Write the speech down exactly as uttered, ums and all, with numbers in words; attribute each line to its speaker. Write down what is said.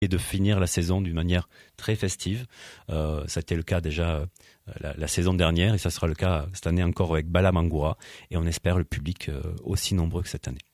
Speaker 1: et de finir la saison d'une manière très festive. Euh, ça a été le cas déjà euh, la, la saison dernière et ça sera le cas cette année encore avec Bala Mangoura et on espère le public euh, aussi nombreux que cette année.